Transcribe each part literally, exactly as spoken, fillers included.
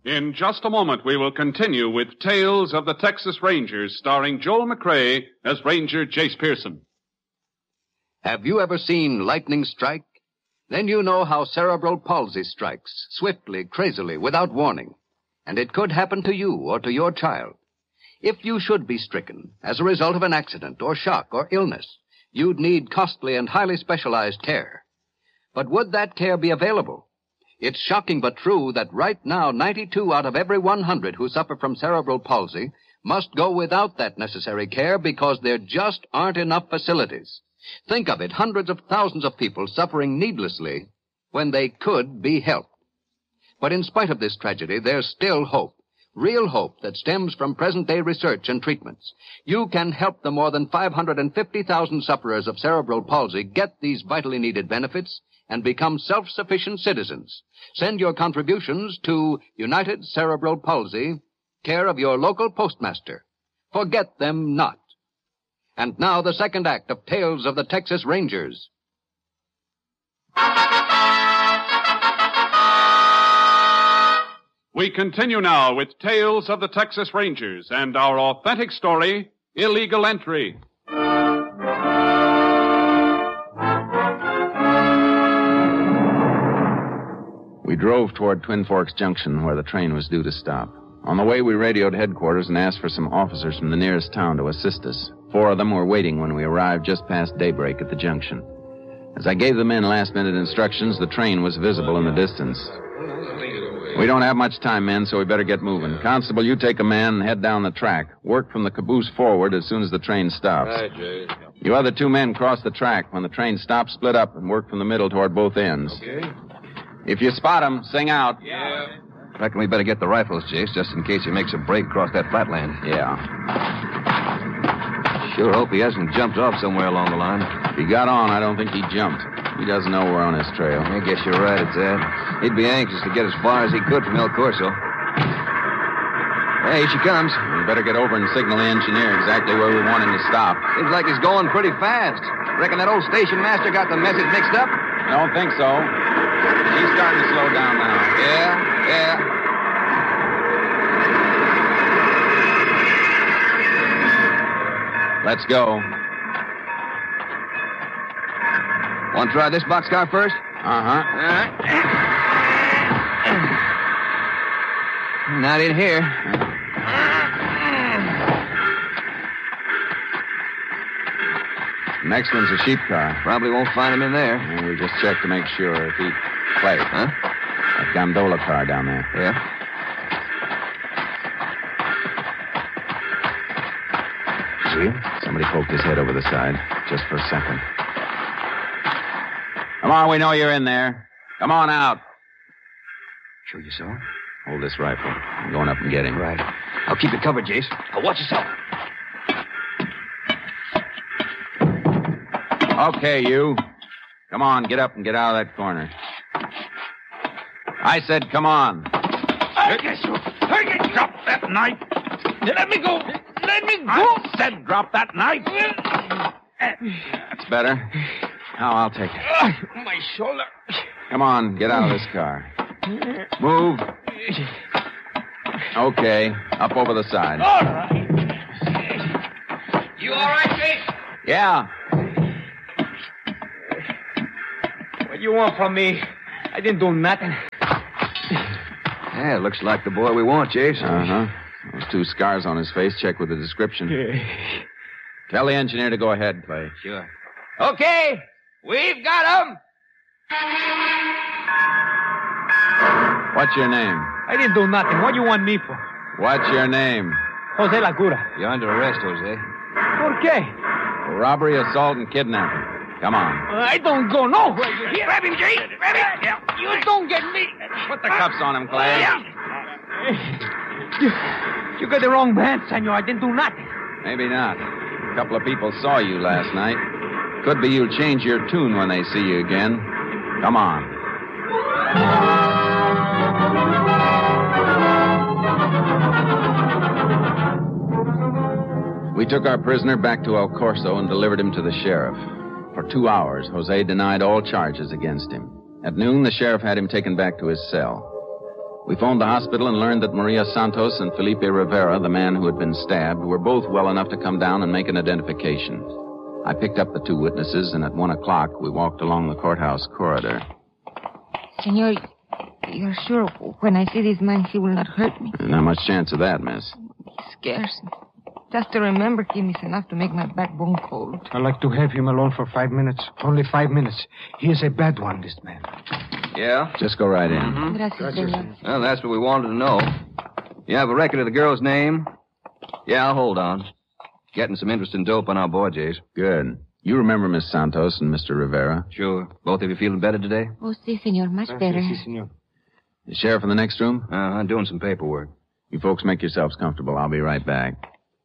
In just a moment, we will continue with Tales of the Texas Rangers, starring Joel McCrea as Ranger Jace Pearson. Have you ever seen lightning strike? Then you know how cerebral palsy strikes, swiftly, crazily, without warning. And it could happen to you or to your child. If you should be stricken as a result of an accident or shock or illness, you'd need costly and highly specialized care. But would that care be available? It's shocking but true that right now ninety-two out of every one hundred who suffer from cerebral palsy must go without that necessary care because there just aren't enough facilities. Think of it, hundreds of thousands of people suffering needlessly when they could be helped. But in spite of this tragedy, there's still hope, real hope that stems from present-day research and treatments. You can help the more than five hundred fifty thousand sufferers of cerebral palsy get these vitally needed benefits and become self-sufficient citizens. Send your contributions to United Cerebral Palsy, care of your local postmaster. Forget them not. And now the second act of Tales of the Texas Rangers. We continue now with Tales of the Texas Rangers and our authentic story, Illegal Entry. We drove toward Twin Forks Junction, where the train was due to stop. On the way, we radioed headquarters and asked for some officers from the nearest town to assist us. Four of them were waiting when we arrived just past daybreak at the junction. As I gave the men last-minute instructions, the train was visible in the distance. We don't have much time, men, so we better get moving. Constable, you take a man and head down the track. Work from the caboose forward as soon as the train stops. Right, Jay. You other two men cross the track. When the train stops, split up and work from the middle toward both ends. Okay. If you spot him, sing out. Yeah. Reckon we better get the rifles, Jace, just in case he makes a break across that flatland. Yeah. Sure hope he hasn't jumped off somewhere along the line. If he got on, I don't think he jumped. He doesn't know we're on his trail. I guess you're right, it's Ed. He'd be anxious to get as far as he could from El Corso. Hey, here she comes. We better get over and signal the engineer exactly where we want him to stop. Seems like he's going pretty fast. Reckon that old station master got the message mixed up? I don't think so. He's starting to slow down now. Yeah, yeah. Let's go. Want to try this boxcar first? Uh-huh. All right. Not in here. Next one's a sheep car. Probably won't find him in there. And we just checked to make sure if he... Clay. Huh? That gondola car down there. Yeah. See him? Somebody poked his head over the side, just for a second. Come on, we know you're in there. Come on out. Sure you saw him? Hold this rifle. I'm going up and get him. Right. I'll keep it covered, Jace. Now watch yourself. Okay, you. Come on, get up and get out of that corner. I said come on. I guess you. I guess drop that knife. Let me go. Let me go. I said drop that knife. That's better. Now I'll take it. My shoulder. Come on, get out of this car. Move. Okay, up over the side. All right. You all right, Jace? Yeah. What you want from me? I didn't do nothing. Yeah, looks like the boy we want, Jace. Uh-huh. Those two scars on his face. Check with the description. Tell the engineer to go ahead, Clay. Sure. Okay, we've got him. What's your name? I didn't do nothing. What do you want me for? What's your name? Jose La Cura. You're under arrest, Jose. ¿Por qué? For robbery, assault, and kidnapping. Come on. I don't go nowhere. You hear? Grab him, Jay. Grab him. Yeah. You don't get me. Put the cuffs on him, Clay. Yeah. You, you got the wrong man, senor. I didn't do nothing. Maybe not. A couple of people saw you last night. Could be you'll change your tune when they see you again. Come on. We took our prisoner back to El Corso and delivered him to the sheriff. For two hours, Jose denied all charges against him. At noon, the sheriff had him taken back to his cell. We phoned the hospital and learned that Maria Santos and Felipe Rivera, the man who had been stabbed, were both well enough to come down and make an identification. I picked up the two witnesses, and at one o'clock, we walked along the courthouse corridor. Senor, you're sure when I see this man, he will not hurt me? Not much chance of that, miss. He scares me. Just to remember him is enough to make my backbone cold. I'd like to have him alone for five minutes. Only five minutes. He is a bad one, this man. Yeah? Just go right in. Mm-hmm. Gracias, senor. Well, that's what we wanted to know. You have a record of the girl's name? Yeah, hold on. Getting some interesting dope on our board, Jace. Good. You remember Miss Santos and Mister Rivera? Sure. Both of you feeling better today? Oh, si, senor. Much better. Si, senor. The sheriff in the next room? Uh, I'm doing some paperwork. You folks make yourselves comfortable. I'll be right back.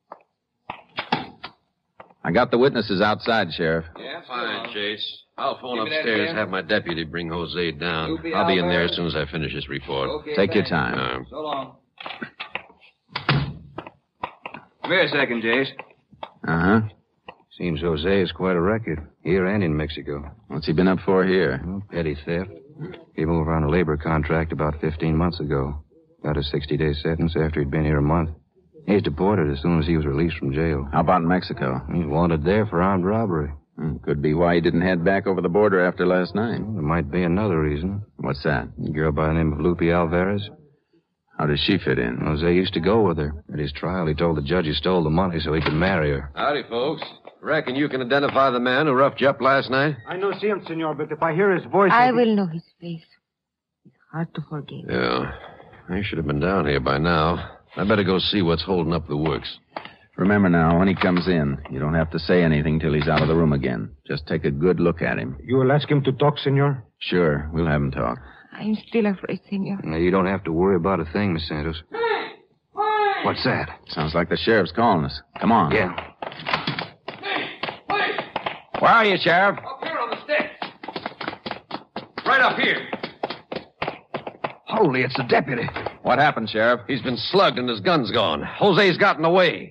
I got the witnesses outside, Sheriff. Yeah, fine, Chase. I'll phone upstairs, have my deputy bring Jose down. I'll be in there as soon as I finish this report. Okay, Take your thanks. time. Uh, So long. Come here a second, Jace. Uh-huh. Seems Jose is quite a record, here and in Mexico. What's he been up for here? Well, petty theft. Came over on a labor contract about fifteen months ago. Got a sixty-day sentence after he'd been here a month. He's deported as soon as he was released from jail. How about in Mexico? He's wanted there for armed robbery. Hmm, Could be why he didn't head back over the border after last night. Well, there might be another reason. What's that? A girl by the name of Lupe Alvarez. How does she fit in? Jose used to go with her. At his trial, he told the judge he stole the money so he could marry her. howdy, folks. Reckon you can identify the man who roughed you up last night? I know see him, senor, but if I hear his voice... I I'll be- will know his face. It's hard to forget. Yeah. I should have been down here by now. I better go see what's holding up the works. Remember now, when he comes in, you don't have to say anything till he's out of the room again. Just take a good look at him. You will ask him to talk, senor? Sure, we'll have him talk. I'm still afraid, senor. Now, you don't have to worry about a thing, Miss Santos. What's that? Sounds like the sheriff's calling us. Come on. Yeah. Where are you, Sheriff? Up here on the steps. Right up here. Holy, it's the deputy. What happened, Sheriff? He's been slugged and his gun's gone. Jose's gotten away.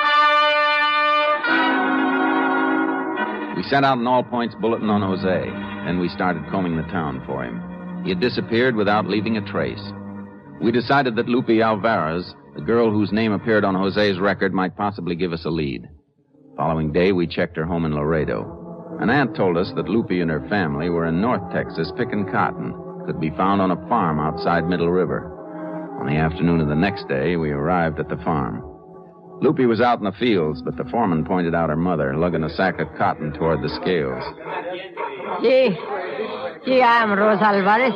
We sent out an all-points bulletin on Jose. Then we started combing the town for him. He had disappeared without leaving a trace. We decided that Lupe Alvarez, the girl whose name appeared on Jose's record, might possibly give us a lead. Following day, we checked her home in Laredo. An aunt told us that Lupe and her family were in North Texas picking cotton. Could be found on a farm outside Middle River. On the afternoon of the next day, we arrived at the farm. Lupe was out in the fields, but the foreman pointed out her mother, lugging a sack of cotton toward the scales. Si. Si, I am Rosa Alvarez.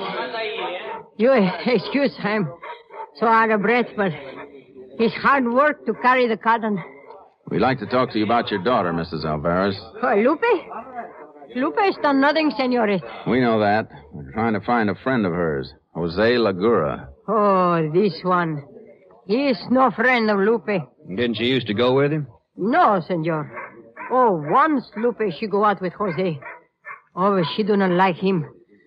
You excuse, I'm so out of breath, but it's hard work to carry the cotton. We'd like to talk to you about your daughter, Missus Alvarez. Oh, Lupe? Lupe has done nothing, senorita. We know that. We're trying to find a friend of hers, Jose Lagura. Oh, this one. He is no friend of Lupe. Didn't you used to go with him? No, senor. Oh, once Lupe, she go out with Jose. Oh, but she do not like him.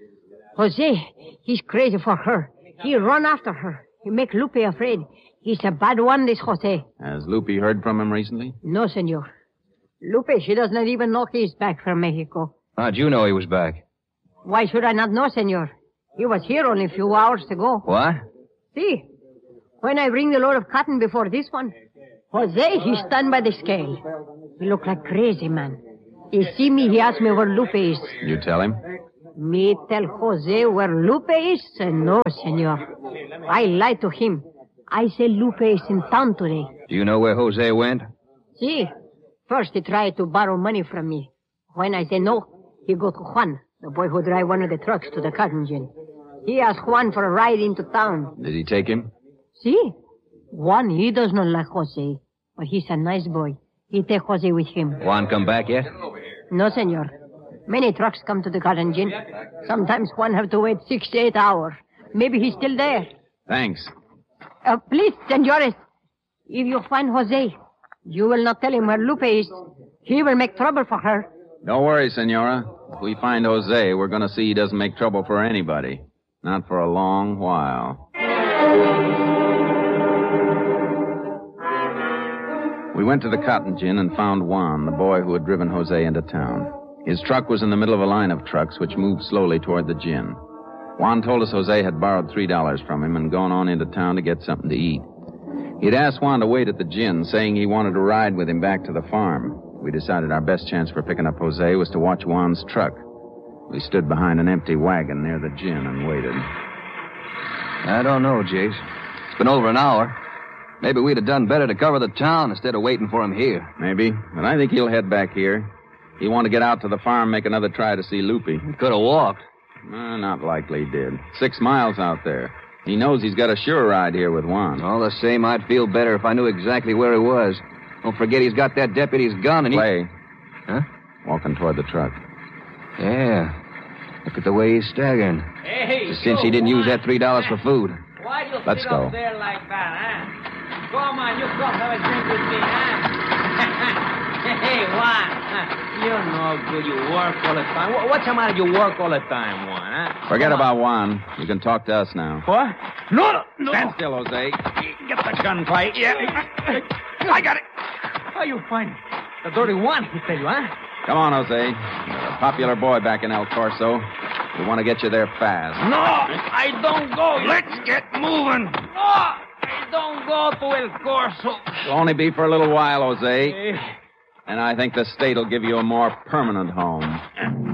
Jose, he's crazy for her. He run after her. He make Lupe afraid. He's a bad one, this Jose. Has Lupe heard from him recently? No, senor. Lupe, she does not even know he's back from Mexico. How'd you know he was back? Why should I not know, senor? He was here only a few hours ago. What? See, when I bring the load of cotton before this one, Jose, he stand by the scale. He look like crazy man. He see me, he ask me where Lupe is. You tell him? Me tell Jose where Lupe is? No, senor. I lie to him. I say Lupe is in town today. Do you know where Jose went? See, first he tried to borrow money from me. When I say no, he go to Juan, the boy who drive one of the trucks to the cotton gin. He asked Juan for a ride into town. Did he take him? See, Juan, he does not like Jose, but he's a nice boy. He take Jose with him. Juan come back yet? No, senor. Many trucks come to the cotton gin. Sometimes Juan have to wait six to eight hours. Maybe he's still there. Thanks. Uh, please, senores, if you find Jose, you will not tell him where Lupe is. He will make trouble for her. Don't worry, Senora. If we find Jose, we're going to see he doesn't make trouble for anybody. Not for a long while. We went to the cotton gin and found Juan, the boy who had driven Jose into town. His truck was in the middle of a line of trucks which moved slowly toward the gin. Juan told us Jose had borrowed three dollars from him and gone on into town to get something to eat. He'd asked Juan to wait at the gin, saying he wanted to ride with him back to the farm. We decided our best chance for picking up Jose was to watch Juan's truck. We stood behind an empty wagon near the gin and waited. I don't know, Jace. It's been over an hour. Maybe we'd have done better to cover the town instead of waiting for him here. Maybe, but I think he'll head back here. He wanted to get out to the farm, make another try to see Lupe. He could have walked. Uh, not likely he did. Six miles out there. He knows he's got a sure ride here with Juan. All the same, I'd feel better if I knew exactly where he was. Don't forget he's got that deputy's gun and he... Clay. Huh? Walking toward the truck. Yeah. Look at the way he's staggering. Hey, Since he didn't use that three dollars for food. Why do you Let's sit go. up there like that, huh? Come on, you come have a drink with me, huh? Hey, Juan. You're no good. You work all the time. What- What's the matter? You work all the time, Juan, huh? Forget about Juan. You can talk to us now. What? No, no, no. Stand still, Jose. Get the gun, Clay. Yeah. I got it. How you find it? The dirty one, he tell you, huh? Come on, Jose. You're a popular boy back in El Corso. We want to get you there fast. No, I don't go. Let's get moving. No, I don't go to El Corso. It'll only be for a little while, Jose. Hey. And I think the state will give you a more permanent home.